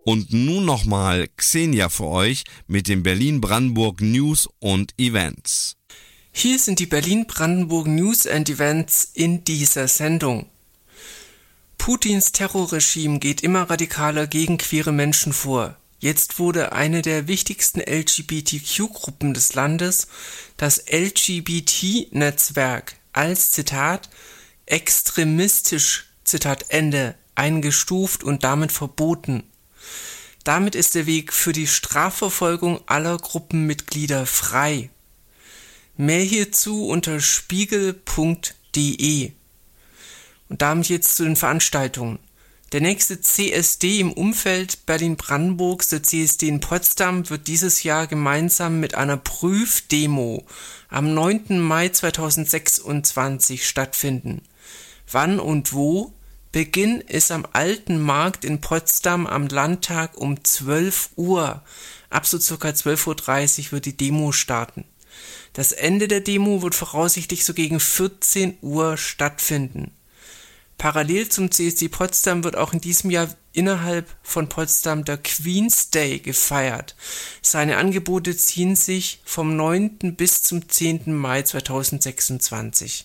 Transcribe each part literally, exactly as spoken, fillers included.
Und nun nochmal Xenia für euch mit den Berlin-Brandenburg News und Events. Hier sind die Berlin-Brandenburg News and Events in dieser Sendung. Putins Terrorregime geht immer radikaler gegen queere Menschen vor. Jetzt wurde eine der wichtigsten L G B T Q-Gruppen des Landes, das L G B T-Netzwerk, als, Zitat, extremistisch, Zitat Ende, eingestuft und damit verboten. Damit ist der Weg für die Strafverfolgung aller Gruppenmitglieder frei. Mehr hierzu unter spiegel punkt de. Und damit jetzt zu den Veranstaltungen. Der nächste C S D im Umfeld Berlin-Brandenburgs, der C S D in Potsdam, wird dieses Jahr gemeinsam mit einer Prüfdemo am neunten Mai zweitausendsechsundzwanzig stattfinden. Wann und wo? Beginn ist am Alten Markt in Potsdam am Landtag um zwölf Uhr. Ab so circa zwölf Uhr dreißig wird die Demo starten. Das Ende der Demo wird voraussichtlich so gegen vierzehn Uhr stattfinden. Parallel zum C S D Potsdam wird auch in diesem Jahr innerhalb von Potsdam der Queen's Day gefeiert. Seine Angebote ziehen sich vom neunten bis zum zehnten Mai zweitausendsechsundzwanzig.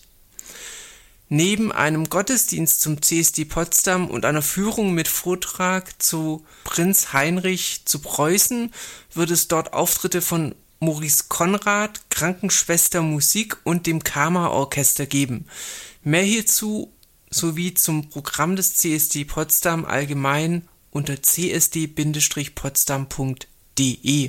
Neben einem Gottesdienst zum C S D Potsdam und einer Führung mit Vortrag zu Prinz Heinrich zu Preußen wird es dort Auftritte von Maurice Conrad, Krankenschwester Musik und dem Kammerorchester geben. Mehr hierzu sowie zum Programm des C S D Potsdam allgemein unter c s d potsdam punkt de.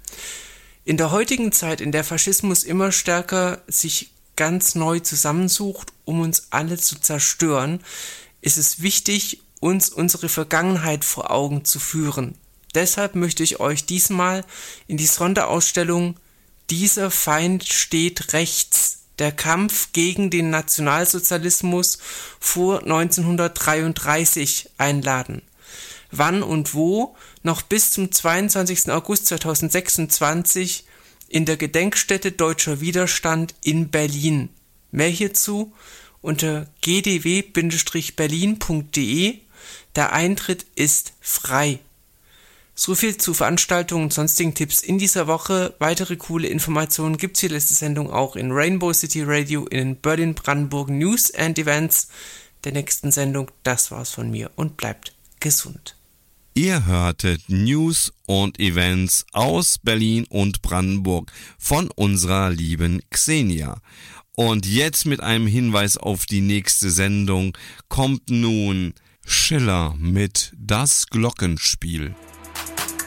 In der heutigen Zeit, in der Faschismus immer stärker sich ganz neu zusammensucht, um uns alle zu zerstören, ist es wichtig, uns unsere Vergangenheit vor Augen zu führen. Deshalb möchte ich euch diesmal in die Sonderausstellung "Dieser Feind steht rechts. Der Kampf gegen den Nationalsozialismus vor neunzehnhundertdreiunddreißig" einladen. Wann und wo? Noch bis zum zweiundzwanzigsten August zweitausendsechsundzwanzig in der Gedenkstätte Deutscher Widerstand in Berlin. Mehr hierzu unter g d w berlin punkt de. Der Eintritt ist frei. So viel zu Veranstaltungen und sonstigen Tipps in dieser Woche. Weitere coole Informationen gibt's die letzte Sendung auch in Rainbow City Radio in den Berlin-Brandenburg News and Events der nächsten Sendung. Das war's von mir und bleibt gesund. Ihr hörtet News und Events aus Berlin und Brandenburg von unserer lieben Xenia. Und jetzt mit einem Hinweis auf die nächste Sendung kommt nun Schiller mit Das Glockenspiel.